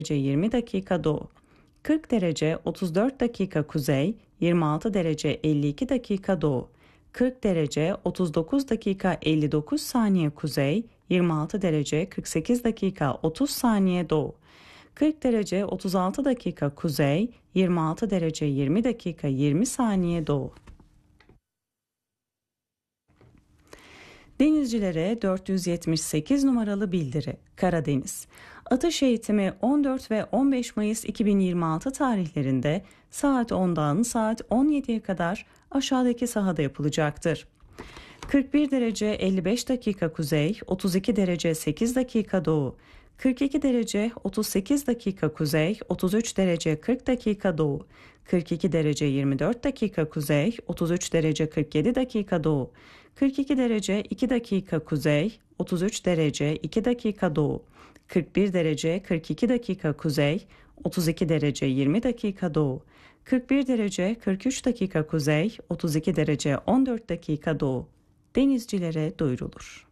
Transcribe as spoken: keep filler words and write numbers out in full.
yirmi dakika doğu. kırk derece otuz dört dakika kuzey, yirmi altı derece elli iki dakika doğu. kırk derece otuz dokuz dakika elli dokuz saniye kuzey, yirmi altı derece kırk sekiz dakika otuz saniye doğu. kırk derece otuz altı dakika kuzey, yirmi altı derece yirmi dakika yirmi saniye doğu. Denizcilere dört yüz yetmiş sekiz numaralı bildiri. Karadeniz. Atış eğitimi on dört ve on beş Mayıs iki bin yirmi altı tarihlerinde saat ondan saat on yediye kadar aşağıdaki sahada yapılacaktır. kırk bir derece elli beş dakika kuzey, otuz iki derece sekiz dakika doğu. kırk iki derece otuz sekiz dakika kuzey, otuz üç derece kırk dakika doğu. kırk iki derece yirmi dört dakika kuzey, otuz üç derece kırk yedi dakika doğu. kırk iki derece iki dakika kuzey, otuz üç derece iki dakika doğu. kırk bir derece kırk iki dakika kuzey, otuz iki derece yirmi dakika doğu. kırk bir derece kırk üç dakika kuzey, otuz iki derece on dört dakika doğu. Denizcilere duyurulur.